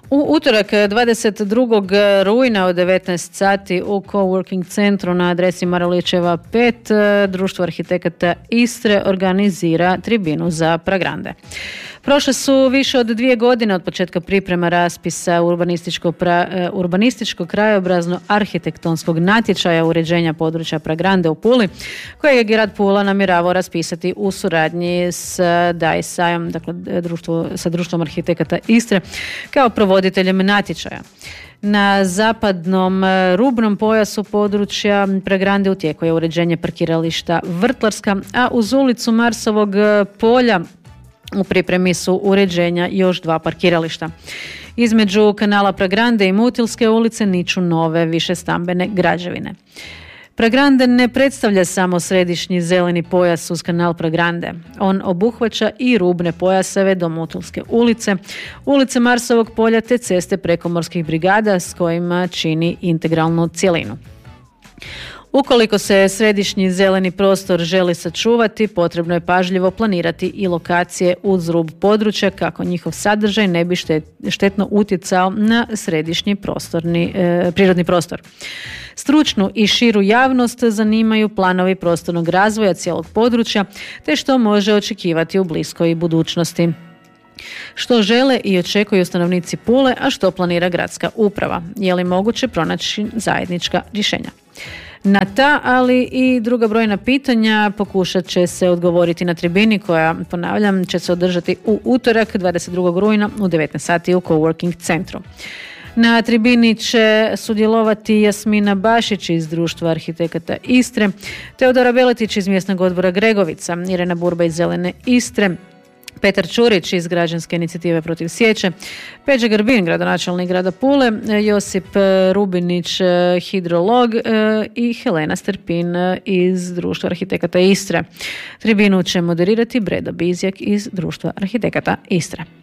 U utorak 22. rujna od 19 sati u Coworking centru na adresi Marulićeva 5 Društvo arhitekata Istre organizira tribinu za Pragrande. Prošle su više od 2 godine od početka priprema raspisa urbanističko krajobrazno arhitektonskog natječaja uređenja područja Pragrande u Puli, kojeg je grad Pula namjeravao raspisati u suradnji s DAISA-om, dakle sa Društvom arhitekata Istre, kao provoditeljem natječaja. Na zapadnom rubnom pojasu područja Pragrande u tijeku je uređenje parkirališta Vrtlarska, a uz ulicu Marsovog polja u pripremi su uređenja još 2 parkirališta. Između kanala Pragrande i Mutilske ulice niču nove višestambene građevine. Pragrande ne predstavlja samo središnji zeleni pojas uz kanal Pragrande. On obuhvaća i rubne pojaseve do Mutilske ulice, ulice Marsovog polja te ceste prekomorskih brigada s kojima čini integralnu cjelinu. Ukoliko se središnji zeleni prostor želi sačuvati, potrebno je pažljivo planirati i lokacije uz rub područja kako njihov sadržaj ne bi štetno utjecao na središnji prirodni prostor. Stručnu i širu javnost zanimaju planovi prostornog razvoja cijelog područja te što može očekivati u bliskoj budućnosti. Što žele i očekuju stanovnici Pule, a što planira gradska uprava? Je li moguće pronaći zajednička rješenja? Na ta, ali i druga brojna pitanja pokušat će se odgovoriti na tribini koja, ponavljam, će se održati u utorak 22. rujna u 19 sati u Coworking centru. Na tribini će sudjelovati Jasmina Bašić iz Društva arhitekata Istre, Teodora Beletić iz mjesnog odbora Gregovica, Irena Burba iz Zelene Istre, Petar Čurić iz Građanske inicijative protiv sječe, Peđa Grbin, gradonačelnik grada Pule, Josip Rubinić, hidrolog i Helena Sterpin iz Društva arhitekata Istre. Tribinu će moderirati Bredo Bizjak iz Društva arhitekata Istre.